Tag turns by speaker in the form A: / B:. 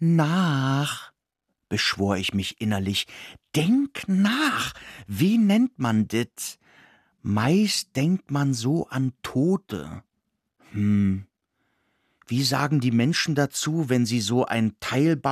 A: nach, beschwor ich mich innerlich. Denk nach, wie nennt man dit? Meist denkt man so an Tote. Wie sagen die Menschen dazu, wenn sie so ein Teil